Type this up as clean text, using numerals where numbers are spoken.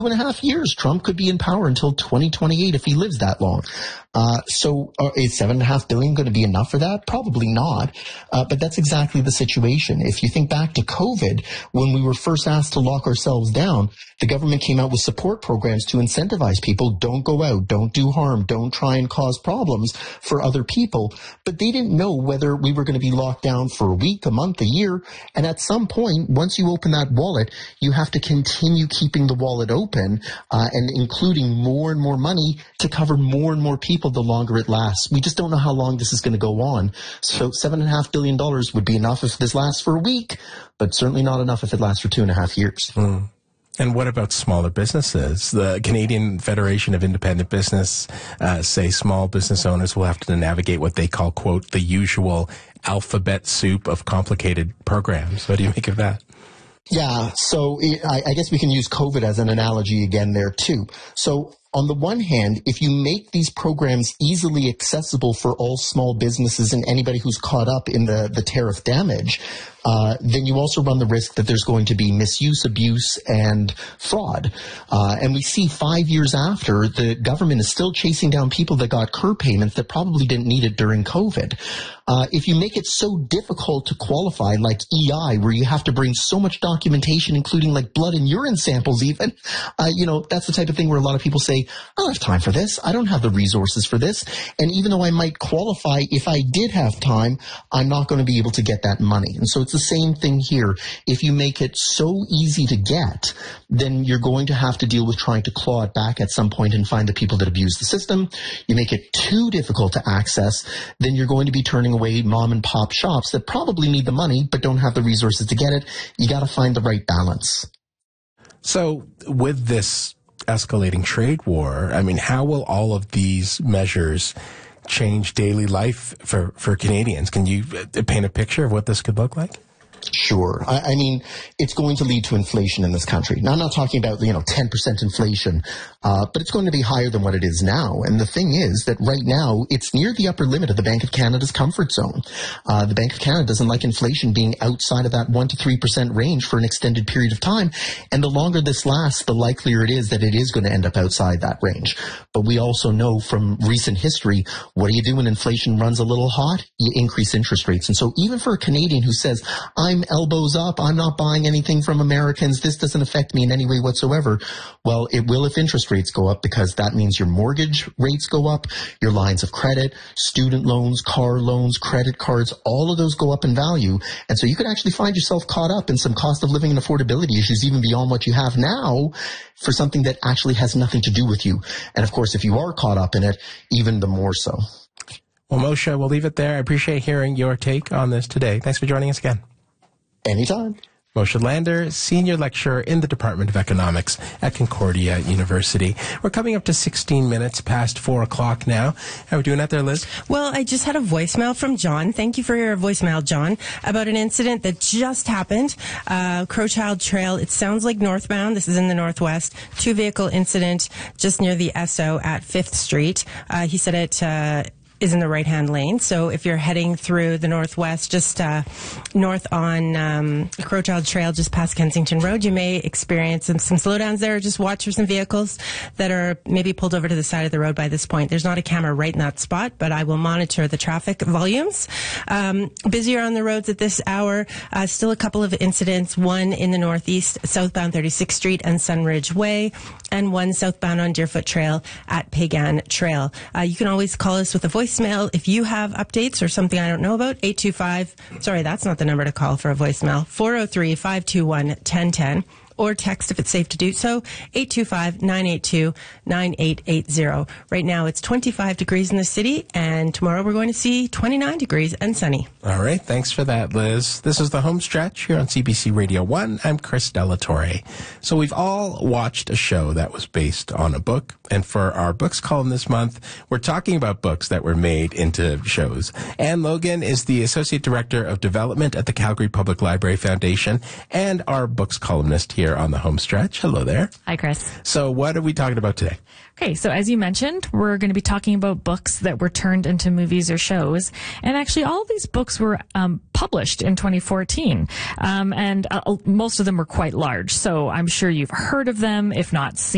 2.5 years. Trump could be in power until 2028 if he lives that long. So is $7.5 billion going to be enough for that? Probably not. But that's exactly the situation. If you think back to COVID, when we were first asked to lock ourselves down, the government came out with support programs to incentivize people. Don't go out, don't do harm, don't try and cause problems for other people. But they didn't know whether we were going to be locked down for a week, a month, a year. And at some point, once you open that wallet, you have to continue keeping the wallet open and including more and more money to cover more and more people the longer it lasts. We just don't know how long this is going to go on. So $7.5 billion would be enough if this lasts for a week, but certainly not enough if it lasts for 2.5 years. And what about smaller businesses? The Canadian Federation of Independent Business say small business owners will have to navigate what they call, quote, the usual alphabet soup of complicated programs. What do you make of that? Yeah, so I guess we can use COVID as an analogy again there too. So on the one hand, if you make these programs easily accessible for all small businesses and anybody who's caught up in the tariff damage, then you also run the risk that there's going to be misuse, abuse, and fraud. And we see 5 years after, the government is still chasing down people that got curb payments that probably didn't need it during COVID. If you make it so difficult to qualify, like EI, where you have to bring so much documentation, including like blood and urine samples even, that's the type of thing where a lot of people say, I don't have time for this. I don't have the resources for this. And even though I might qualify, if I did have time, I'm not going to be able to get that money. And so it's the same thing here. If you make it so easy to get, then you're going to have to deal with trying to claw it back at some point and find the people that abuse the system. You make it too difficult to access, then you're going to be turning away mom and pop shops that probably need the money but don't have the resources to get it. You got to find the right balance. So with this escalating trade war, I mean, how will all of these measures change daily life for Canadians? Can you paint a picture of what this could look like? Sure. I mean, it's going to lead to inflation in this country. Now, I'm not talking about, 10% inflation, but it's going to be higher than what it is now. And the thing is that right now, it's near the upper limit of the Bank of Canada's comfort zone. The Bank of Canada doesn't like inflation being outside of that 1 to 3% range for an extended period of time. And the longer this lasts, the likelier it is that it is going to end up outside that range. But we also know from recent history, what do you do when inflation runs a little hot? You increase interest rates. And so even for a Canadian who says, I'm elbows up, I'm not buying anything from Americans, this doesn't affect me in any way whatsoever. Well, it will if interest rates go up, because that means your mortgage rates go up, your lines of credit, student loans, car loans, credit cards, all of those go up in value. And so you could actually find yourself caught up in some cost of living and affordability issues even beyond what you have now for something that actually has nothing to do with you. And of course, if you are caught up in it, even the more so. Well, Moshe, we'll leave it there. I appreciate hearing your take on this today. Thanks for joining us again. Anytime. Moshe Lander, Senior Lecturer in the Department of Economics at Concordia University. We're coming up to 16 minutes past 4 o'clock now. How are we doing out there, Liz? Well, I just had a voicemail from John. Thank you for your voicemail, John, about an incident that just happened. Crowchild Trail, it sounds like northbound. This is in the Northwest. 2-vehicle incident just near the Esso at 5th Street. He said it is in the right-hand lane. So if you're heading through the Northwest, just north on Crowchild Trail, just past Kensington Road, you may experience some slowdowns there. Just watch for some vehicles that are maybe pulled over to the side of the road by this point. There's not a camera right in that spot, but I will monitor the traffic volumes. Busier on the roads at this hour. Still a couple of incidents, one in the Northeast, southbound 36th Street and Sunridge Way, and one southbound on Deerfoot Trail at Pagan Trail. You can always call us with a voicemail if you have updates or something I don't know about. 825, sorry, that's not the number to call for a voicemail. 403-521-1010. Or text if it's safe to do so, 825-982-9880. Right now it's 25 degrees in the city, and tomorrow we're going to see 29 degrees and sunny. All right, thanks for that, Liz. This is the Home Stretch here on CBC Radio 1. I'm Chris Delatorre. So we've all watched a show that was based on a book, and for our books column this month, we're talking about books that were made into shows. Anne Logan is the Associate Director of Development at the Calgary Public Library Foundation and our books columnist here on the Home Stretch. Hello there. Hi, Chris. So what are we talking about today? Okay, so as you mentioned, we're going to be talking about books that were turned into movies or shows. And actually, all of these books were published in 2014. And most of them were quite large. So I'm sure you've heard of them, if not seen